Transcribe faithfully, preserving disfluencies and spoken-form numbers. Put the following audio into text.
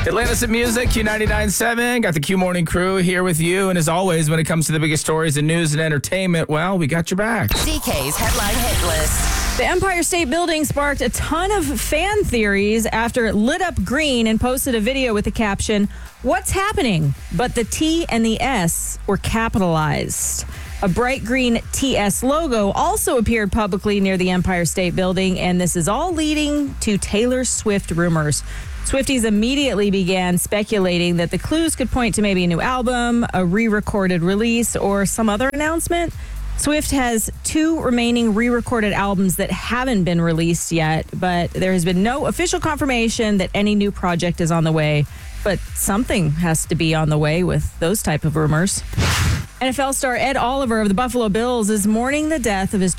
Atlantis at Music, Q ninety-nine point seven. Got the Q Morning Crew here with you. And as always, when it comes to the biggest stories in news and entertainment, well, we got your back. D K's Headline Hit List. The Empire State Building sparked a ton of fan theories after it lit up green and posted a video with the caption, "What's happening?" But the T and the S were capitalized. A bright green T S logo also appeared publicly near the Empire State Building, and this is all leading to Taylor Swift rumors. Swifties immediately began speculating that the clues could point to maybe a new album, a re-recorded release, or some other announcement. Swift has two remaining re-recorded albums that haven't been released yet, but there has been no official confirmation that any new project is on the way. But something has to be on the way with those type of rumors. N F L star Ed Oliver of the Buffalo Bills is mourning the death of his